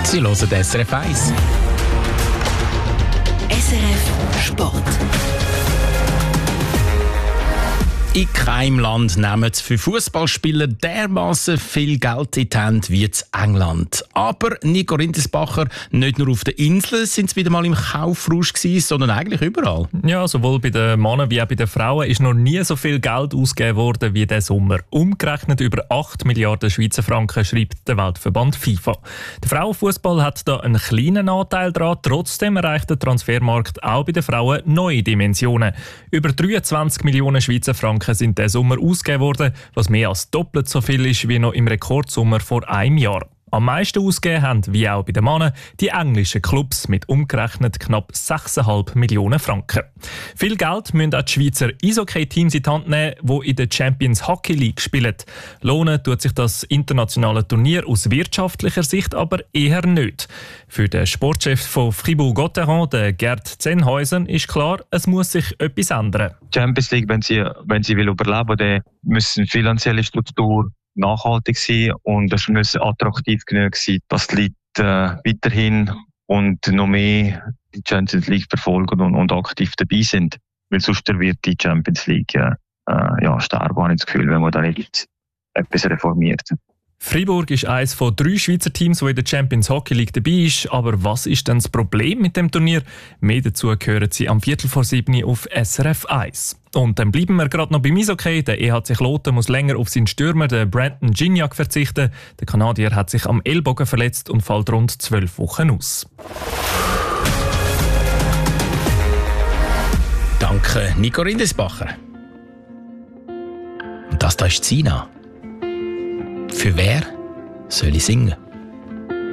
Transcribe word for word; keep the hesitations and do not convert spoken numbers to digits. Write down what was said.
Sie hören S R F eins. S R F Sport. In keinem Land nehmen für Fußballspieler dermaßen viel Geld in die Hand wie in England. Aber Nico Rindisbacher, nicht nur auf den Inseln sind sie wieder mal im Kaufrausch gewesen, sondern eigentlich überall. Ja, sowohl bei den Männern wie auch bei den Frauen ist noch nie so viel Geld ausgegeben worden wie diesen Sommer. Umgerechnet über acht Milliarden Schweizer Franken, schreibt der Weltverband FIFA. Der Frauenfußball hat da einen kleinen Anteil dran. Trotzdem erreicht der Transfermarkt auch bei den Frauen neue Dimensionen. Über dreiundzwanzig Millionen Schweizer Franken sind diesen Sommer ausgegeben worden, was mehr als doppelt so viel ist wie noch im Rekordsommer vor einem Jahr. Am meisten ausgegeben haben, wie auch bei den Männern, die englischen Clubs mit umgerechnet knapp sechs Komma fünf Millionen Franken. Viel Geld müssen auch die Schweizer Eishockey-Teams in die Hand nehmen, die in der Champions Hockey League spielen. Lohnen tut sich das internationale Turnier aus wirtschaftlicher Sicht aber eher nicht. Für den Sportchef von Fribourg-Gotteron, den Gerd Zenhäusen, ist klar, es muss sich etwas ändern. Die Champions League, wenn sie, wenn sie will überleben, dann müssen finanzielle Struktur nachhaltig sein und es muss attraktiv genug sein, dass die Leute äh, weiterhin und noch mehr die Champions League verfolgen und, und aktiv dabei sind. Weil sonst wird die Champions League äh, ja, sterben, habe ich das Gefühl, wenn man da nicht etwas reformiert. Fribourg ist eines von drei Schweizer Teams, die in der Champions Hockey League dabei ist. Aber was ist denn das Problem mit dem Turnier? Mehr dazu hören Sie am Viertel vor sieben auf S R F eins. Und dann bleiben wir gerade noch beim Eishockey. Der E H C Kloten muss länger auf seinen Stürmer, den Brandon Gignac, verzichten. Der Kanadier hat sich am Ellbogen verletzt und fällt rund zwölf Wochen aus. Danke, Nico Rindisbacher. Und das da ist Sina. Für wer soll ich singen?